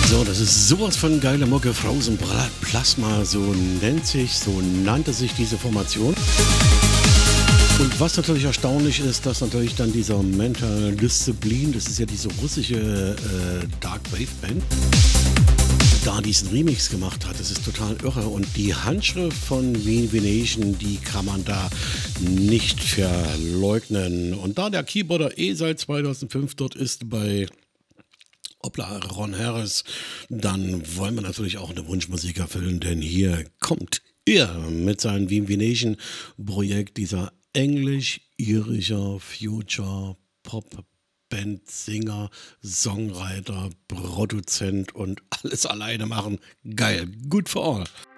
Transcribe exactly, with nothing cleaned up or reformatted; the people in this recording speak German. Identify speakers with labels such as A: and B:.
A: So, das ist sowas von geiler Mucke. Frozen Bra- Plasma, so nennt sich, so nannte sich diese Formation. Und was natürlich erstaunlich ist, dass natürlich dann dieser Mental Discipline, das ist ja diese russische äh, Dark Wave Band, da diesen Remix gemacht hat. Das ist total irre. Und die Handschrift von Wien Venation, die kann man da nicht verleugnen. Und da der Keyboarder eh seit zweitausendfünf dort ist bei Hoppla, Ron Harris, dann wollen wir natürlich auch eine Wunschmusik erfüllen, denn hier kommt er mit seinem Wien Venation Projekt, dieser englisch-irischer Future Pop Band, Singer, Songwriter, Produzent und alles alleine machen. Geil, good for all.